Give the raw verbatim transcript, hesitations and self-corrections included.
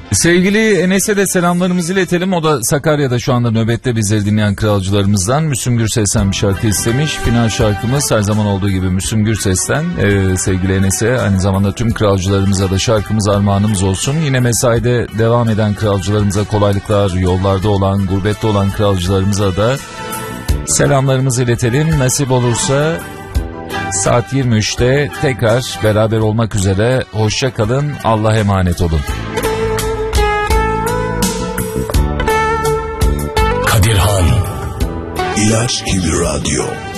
Sevgili Enes'e de selamlarımızı iletelim. O da Sakarya'da şu anda nöbette bizleri dinleyen kralcılarımızdan. Müslüm Gürses'ten bir şarkı istemiş. Final şarkımız her zaman olduğu gibi Müslüm Gürses'ten. Ee, sevgili Enes'e aynı zamanda tüm kralcılarımıza da şarkımız armağanımız olsun. Yine mesaide devam eden kralcılarımıza kolaylıklar, yollarda olan, gurbette olan kralcılarımıza da selamlarımızı iletelim. Nasip olursa saat yirmi üçte tekrar beraber olmak üzere. Hoşça kalın, Allah'a emanet olun. İlaç gibi radyo.